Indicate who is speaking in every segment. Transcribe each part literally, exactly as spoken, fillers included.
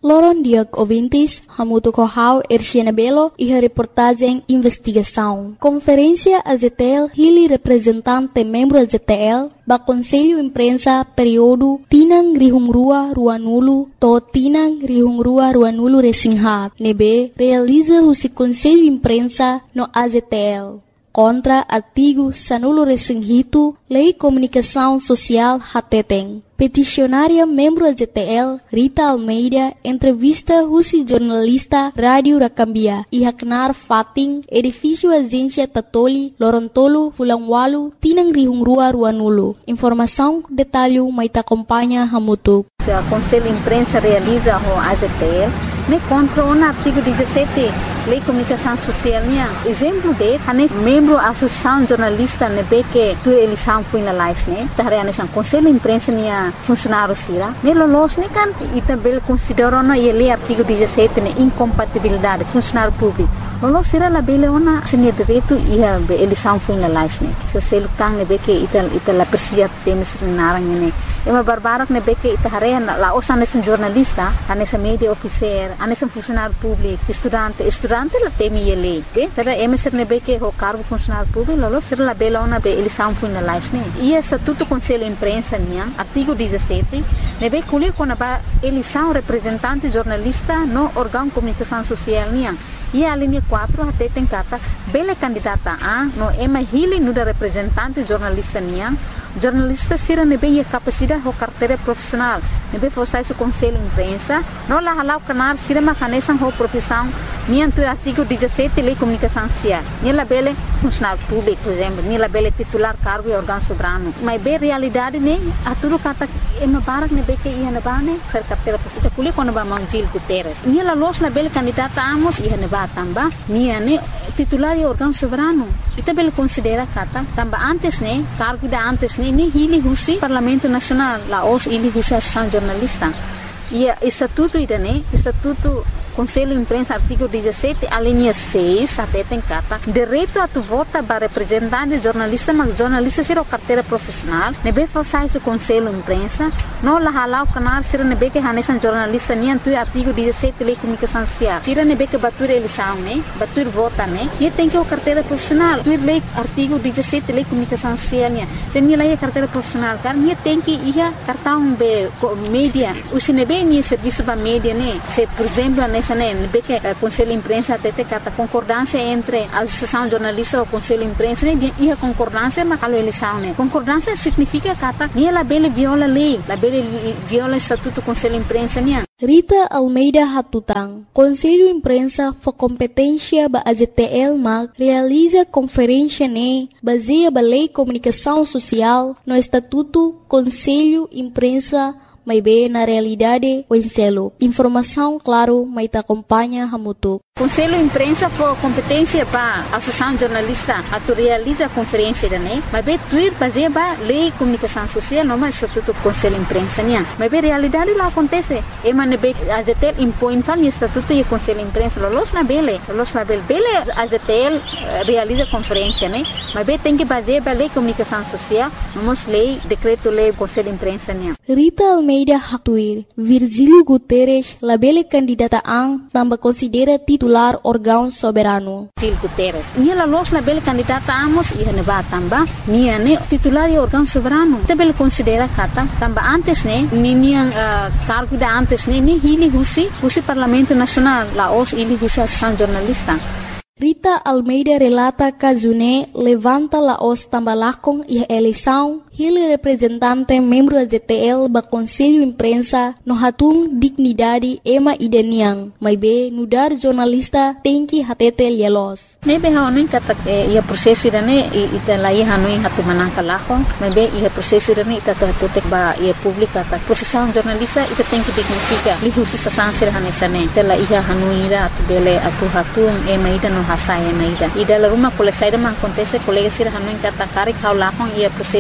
Speaker 1: Loron Diag Ouvintes, Hamuto Kohau, Erciana Belo e a reportagem Investigação. Conferência A Z T L, Hili representante membro A Z T L, ba Conselho Imprensa, período Tinang Rihungrua Ruanulo, to Tinang Rihungrua Ruanulo Resingha, nebe realiza o Conselho Imprensa no A Z T L. Contra artigo Sanulo Resinghito, Lei Comunicação Social Hateteng. Peticionária membro A Z T L, Rita Almeida, entrevista Rusi jornalista Rádio Rakambia, e Haknar Fating, edifício Agência Tatoli, Lorontolo, Fulangwalu, Tinang Rihungrua Ruanulo. Informação, detalhe, maita acompanha Hamutuk.
Speaker 2: O Conselho Imprensa realiza o A Z T L, me contra o artigo dezessete, Lei Comunicação Social, exemplo de, ane membro Associação Jornalista, nebe que tu eleição foi na live, né? Tahre ane sang Conselho Imprensa nia funcionário sira, ne lolos ne kan itabel considerou na ele artigo dezessete ne incompatibilidade funcionário público. Lolos sira la bele ona senia direito ia eleição foi na live, né? Se se lutang nebe que ital ital la persia temes narang ne. Ema barbarak nebe que itahare la osan esse jornalista, ane sa media officer, ane sa funcionário público, estudante, estudante la temi ele, be? Será eme ser nebe que o cargo funcionário público, lolos sira la bele ona be eleição foi na live, né? E estatuto Conselho Imprensa nia artigo dezessete, nebe colher com a eleição representante jornalista no órgão de comunicação social nia. E a linha quatro até tem cata bela candidata a no ema hili no da representante jornalista nia. Jornalista sira nebe a capacidade ou carteira profissional, nebe forçar o Conselho Imprensa, não lá halau canal sira macanesan ou profissão, nia do artigo dezessete Lei Comunicação Social. Nia la bele funcionário público, por exemplo, nia la bele titular cargo e órgão soberano. Mas bem realidade ne a tudo cata ema barak nebe que ia na bane ser carteira profissional. Kuli quando ba Manjil Guterres. Nia la los la bele candidata amos ia na ba tamba, nia ne titular e órgão soberano. Ita bele considera kata tamba antes ne cargo da antes ne ni hili husi Parlamento Nacional, la os hili husi Associação Jornalista. E estatuto ida ne, estatuto Conselho Imprensa, artigo dezessete, a linha seis, até tem carta, direito a tu vota para representante jornalista, mas jornalista será carteira profissional, nebe façar o Conselho Imprensa, não lá halau o canal, será nebe que hanesan jornalista, nem tu artigo dezessete, Lei Comunicação Social, será nebe que batur eleição, né, batur vota, né, e tem que o carteira profissional, tu lei artigo dezessete, Lei Comunicação Social, né, se nem lá é carteira profissional, cara, nem tem que ir cartão de mídia, o se nebe nem serviço para mídia, né, se por exemplo, né, nebe que o Conselho Imprensa até tem a concordância entre a Associação Jornalista e o Conselho Imprensa, né? E a concordância mas a eleição, né? Concordância significa que nem ela bele viola a lei, ela bele viola o Estatuto do Conselho Imprensa, né?
Speaker 1: Rita Almeida Hatutang, Conselho Imprensa for competência ba A Z T L mag realiza conferência ne baseia ba Lei Comunicação Social no Estatuto Conselho Imprensa. May be na realidade o enselo. Informação, claro, may ta acompanha Hamutuk.
Speaker 2: Conselho Imprensa for competência para a Associação Jornalista a tu realiza a conferência da né, mas bem tuir fazer ba Lei Comunicação Social não mais Estatuto Conselho Imprensa né, mas bem realidade lá acontece, é mas bem a Z T L impõe tal Estatuto e Conselho Imprensa, los na bele, los na bele, bele a Z T L realiza conferência né, mas bem tem que fazer ba Lei Comunicação Social, vamos lei decreto lei Conselho Imprensa né.
Speaker 1: Rita Almeida Hatuir, Virgílio Guterres, la bele candidata ang tambah considera titular órgão soberano.
Speaker 2: Virgílio Guterres, nia la los la bele candidata amos ia ne ba tamba, nia ne titular e órgão soberano. Te bele considera kata tamba antes ne, ni nia uh, cargo da antes ne, ni hili husi, husi Parlamento Nacional, la os hili husi Associação Jornalista.
Speaker 1: Rita Almeida relata que June levanta la os tambalakong e eleição, ele representante membro da Z T L ba Conselho Imprensa no hatung dignidade ema ideniang, mas be nudar jornalista tem que hatete lielos.
Speaker 2: Nebe haonin kata ia prosesso irane ita lai hanuin hatu manangka lakong, mas be ia prosesso irane ita hatete ba ia publika ta profissão jornalista ita tem que dignifica li husi sasansir hanesane ita la ia hanuira atu bele atu hatung ema ida no hasaya na ida ida la rumah kole saida ma acontece colega sir hanuin kata kari kau lakong ia prosesso dene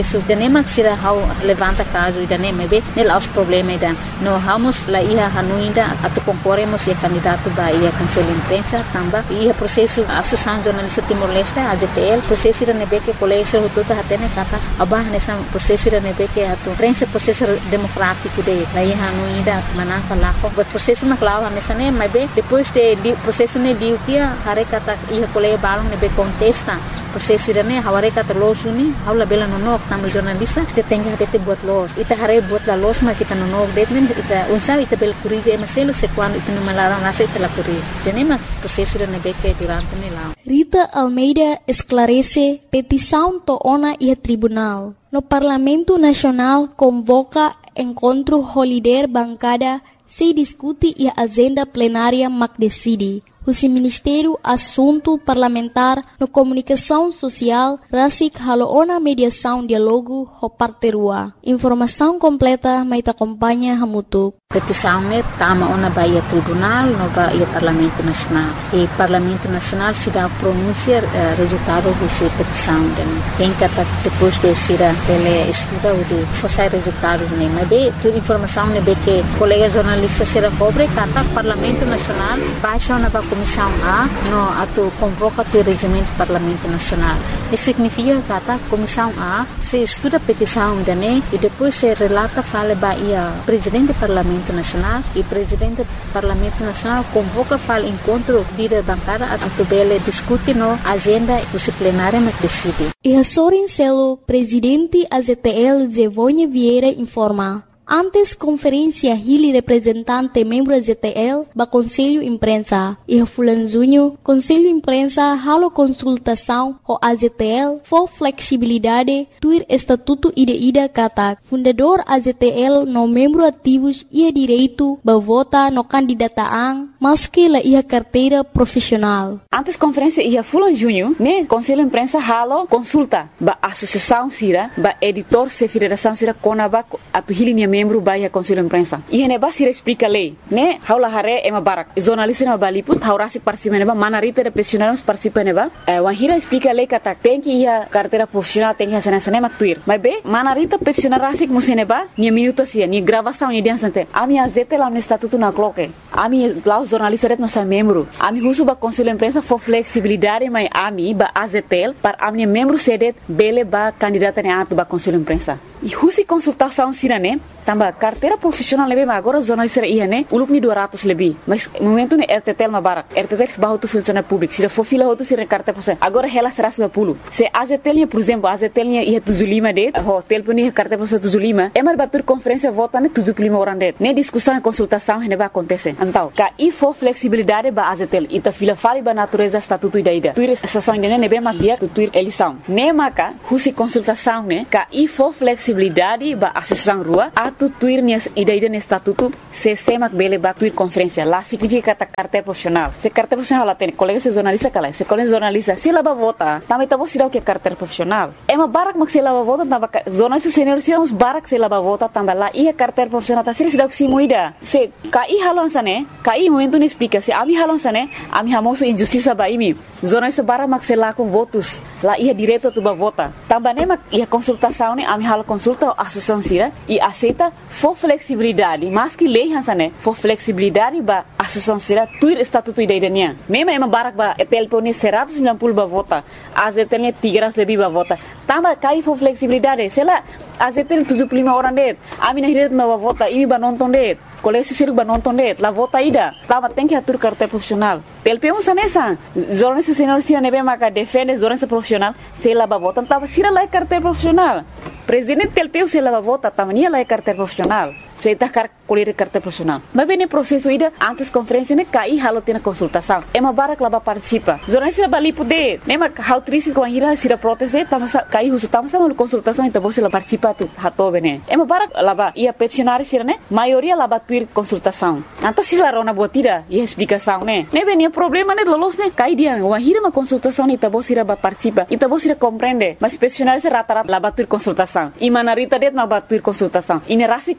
Speaker 2: nem sira how levanta caso ida nem mebe nel aos problema ida no vamos la ia hanuinda atu concorremos e candidato ba ia conselho imprensa tamba ia processo associação jornalista Timor-Leste A Z T L processo ida nebe que colégio tudo hatene kata abah nessa processo ida nebe que atu prensa processo democrático de la ia hanuinda manaka lako but processo na clava nessa nem mebe depois de processo ne diu tia hare kata ia colégio balong nebe contesta processo ida ne hare kata losuni haula bela no nok tamu jornalista te tenga hate buat los ita hare buat la los ma kita no nok detmen ita unsa ita bel curize e maselo se quando ita no malara nasa ita la curize tenema processo ida nebe que durante ne lá
Speaker 1: Rita Almeida esclarece petição to ona e tribunal. No Parlamento Nacional convoca encontro holiday bancada se discute e a agenda plenária mac decide. O Ministério Assunto Parlamentar no Comunicação Social rasik haloona mediação diálogo ho parterua. Informação completa mai te acompanha hamutuk.
Speaker 2: Petição ne tama ona baia tribunal no baia Parlamento Nacional. E Parlamento Nacional se dá pronunciar uh, resultado dessa petição. Tem que depois de ser ele estuda o de forçar resultado ne mas be toda informação ne be que colega jornalista será cobre kata Parlamento Nacional baixa ona ba Comissão A no ato convoca o regimento do Parlamento Nacional. Isso significa que a Comissão A se estuda a petição da N E e depois se relata fala baia Presidente do Parlamento Nacional e Presidente do Parlamento Nacional convoca fala encontro líder bancada a tubele discute no agenda disciplinária mas decide.
Speaker 1: E a Sorin Celo, Presidente A Z T L Zevonha Vieira informa. Antes conferência Hili representante membro A Z T L ba Conselho Imprensa e a Fulan Junho Conselho Imprensa halo consultação ho A Z T L for flexibilidade tuir estatuto ida-ida kata fundador A Z T L no membro ativos ia direito ba vota no candidataan maski la ia carteira profissional.
Speaker 3: Antes conferência ia Fulan Junho ne Conselho Imprensa halo consulta ba associação sira ba editor se federação sira konaba atu Hili membro baia Conselho Imprensa. E hene basira explica lei, né? Haula hare ema barak. Jornalista na baliput, haurasi participa neba, manarita de profissionais participa neba. Wahira explica lei kata tem que ia carteira profissional tem que hacer nessa tuir. Mas be, manarita profissional rasik museneba, ni minuto sia, ni gravação ni dia sante. Ami azete lá no estatuto na cloque. Ami lá os jornalistas ret nossa membro. Ami husu ba Conselho Imprensa for flexibilidade, mas ami ba A Z T L para ami membro sedet bele ba candidata ne atu ba Conselho Imprensa. E husi consultação sirane tamba carteira profissional lebe mas agora jornalista ia né uluk ni dua ratus lebih mas momento ne R T T L ma barak R T T L bahu tu funcionário público se for fila outro se carteira profissional agora ela será seratus lima puluh se A Z T L por exemplo A Z T L ia tujuh puluh lima det ho telefoni carteira profissional tujuh puluh lima é mar batur conferência vota ne tujuh puluh lima orang det ne discussão e consultação ne vai acontecer então ka i for flexibilidade ba A Z T L ita fila fali ba natureza estatuto ida ida tuir estação ne ne be ma dia tu tuir eleição ne maka husi consultação ne ka i for flexibilidade ba associação rua atu tuir ni ida-ida no estatuto se semak bele ba tuir conferência lá significa kata carteira profissional se carteira profissional lá tem colega se jornalista kala se colega jornalista se lá ba vota também tá bom se dá o que é carteira profissional é uma barak mak se lá ba vota tamba jornalista senior se uns barak se lá ba vota tamba lá e a carteira profissional tá se dá o que se moida se kai halon sane kai momento ne explica se ami halon sane ami hamoso injustiça ba imi jornalista barak mak se lá com votos lá ia direito tu ba vota tamba ne mak ia consultação ne ami halo consulta a associação sira e aceita for flexibilidade mas que lei hansane for flexibilidade ba associação sira tuir estatuto ida-idanya mesmo é uma barak ba telefone seratus sembilan puluh ba vota A Z T L tiga ratus lebih ba vota tamba kai for flexibilidade sela A Z T L tujuh puluh lima orang det ami na hiret ba vota ini ba nonton det kolesi siru ba nonton det la vota ida tamba tem que atur carteira profissional P L P um sanesa jornalista senior sira nebe maka defende jornalista profissional sela ba vota tamba sira la carteira profissional Presidente P L P se lava vota tamania la carteira profissional se está car colher carteira profissional mas bem no processo ida antes conferência ne cai halo tem consultação é uma barak lava participa jornalista bali poder nem ma how triste com a ira se da proteste tava cai uso tava sama consultação então você la participa tu hato bene é uma barak lava ia peticionar se né maioria lava tuir consultação então se la rona botira e explicação né nem bem problema né lolos né cai dia uma ira uma consultação então você ira participa então você compreende mas peticionar se rata-rata lava tuir consultação e manarita det ma batuir consultação e ne rasi contra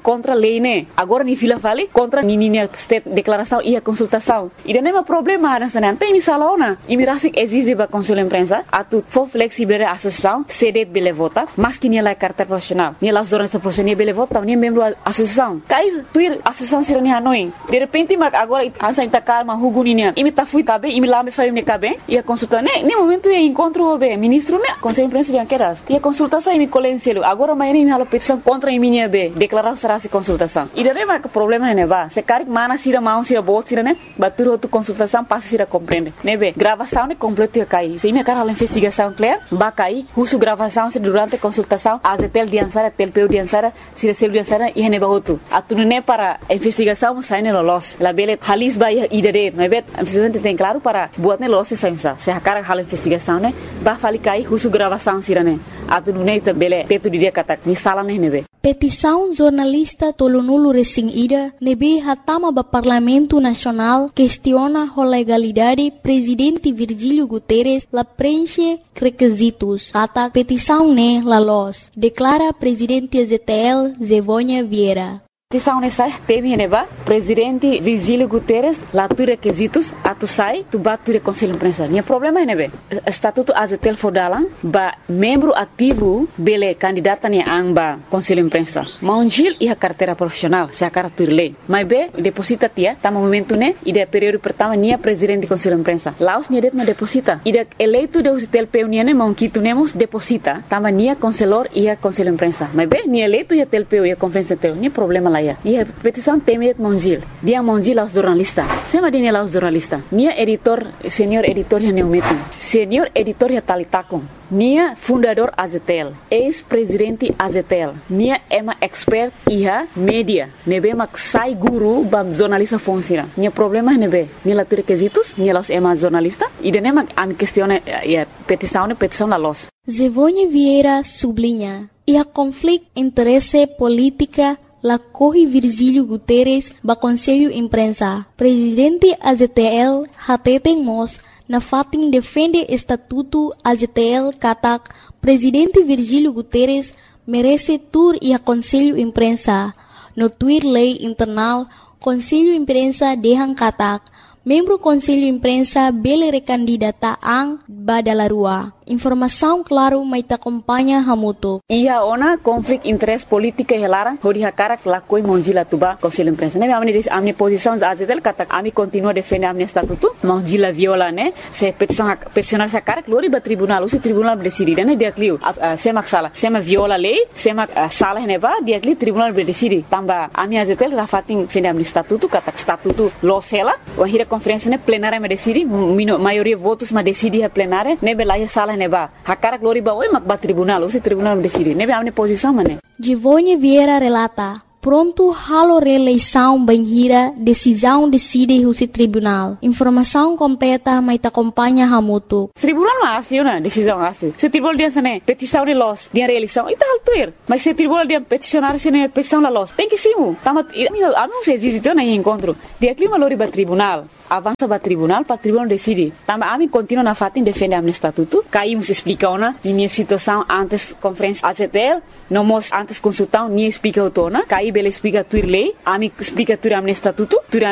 Speaker 3: lei, né? Agora ni fila fale contra ni ni state declaração e a consultação. E não é um problema nessa não tem missala ona. E mirasi exige ba conselho imprensa a tu for flexível a associação cede bele vota, mas que ni la carta profissional. Ni las zornista profissional bele vota, ni membro associação. Cai tu associação sira ni hanoi. De repente mas agora ansa inta calma hugu ni ni. Imi ta fui cabe, imi lá me fai me cabe e a consulta né, nem momento é encontro o ministro né, conselho imprensa de anqueras. E a consultação imi colencielo. Agora mas nem hala petição contra imi ni be, declaração será se consultação. E daí mas problema né ba. Se cari mana sira mão sira bot sira né, batur outro consultação passa sira compreende. Né be, gravação né completo ia cair. Se imi cara a investigação clear, ba cair, uso gravação se durante consultação, a tel de ansara, tel peu de ansara, se recebe de ansara e ne ba outro. A tu né para investigação sai ne los. La bele halis ba ia idere, né be, a presidente tem claro para buat ne los se sainsa. Se a cara hala investigação né, ba fali cair, uso gravação sira né. A tu né bele teto dia kata ni sala ne ne be.
Speaker 1: Petição jornalista Tolonulu Resing Ida nebe hatama ba Parlamento Nacional questiona a legalidade presidente Virgílio Guterres la preenche requisitos. Kata petição ne la los. Declara presidente Z T L Zevônia Vieira.
Speaker 3: Petição nessa teme neba presidente Virgílio Guterres lá tu requisitos a tu sai tu bat tu conselho imprensa. Nia problema nebe estatuto A Z T L fodalan ba membro ativo bele candidata ni amba conselho imprensa. Maungil e a carteira profissional se a cara tu lei. Mas be deposita tia tá momento né e de período pertama nia presidente conselho imprensa. Laos nia det ma deposita. E de eleito de O Z T L P nia ne maunquito nemos deposita tama nia conselor e a conselho imprensa. Mas be nia eleito e a T L P e a conferência T L nia problema e a petição teme et mongil dia mongil aos jornalista sema dine aos jornalista nia editor senior editor ya neumetum senior editor ya talitakon nia fundador A Z T L ex-presidente A Z T L nia ema expert iha media nebe mak sai guru bam jornalista fonsira nia problema nebe nia la requisitos nia los ema jornalista e dene mak am questione ya petição ne petição la los
Speaker 1: Zevônia Vieira sublinha e a conflito interesse política la corre Virgílio Guterres ba Conselho Imprensa. Presidente A Z T L hateten mos na fatin defende estatuto A Z T L katak Presidente Virgílio Guterres merece tur e a Conselho Imprensa. No tuir lei internal Conselho Imprensa dehang katak membro Conselho Imprensa bele recandidata ang badalarua. Informação claro mai ta acompanha hamuto.
Speaker 3: Ia ona conflict interest politika helara hori hakara lakoi monjila tuba Conselho Imprensa. Ne amni dis amni posição A Z T L kata ami continua defende amni estatuto monjila viola ne se petição peticionar sa cara glori ba tribunal usi tribunal decidi ne dia clio sema sala sema viola lei sema sala ne ba dia clio tribunal decidi tamba ami A Z T L rafatin defende amni estatuto kata estatuto lo sela wa hira conferência ne plenária me decidi maioria votos ma decidi a plenária ne belaya sala neba hakara glori ba oi mak ba tribunal usi tribunal decidi nebe amne posição mane
Speaker 1: Zevônia Vieira relata pronto halo reeleição banhira decisão decide o tribunal informação completa mai ta acompanha hamuto
Speaker 3: tribunal ma asli na decisão asli se tribunal dia sane petição de los dia reeleição e tal tuir mas se tribunal dia peticionar sene petição la los tem que simu tamat anu se existe na encontro dia clima lori ba tribunal avança ba tribunal para tribunal decide tamba ami continua na fatin defende amne estatuto caímos explica ona minha situação antes conferência A Z T L no mos antes consultão ni explica autona caí bele explica tuir lei ami explica tuir amne estatuto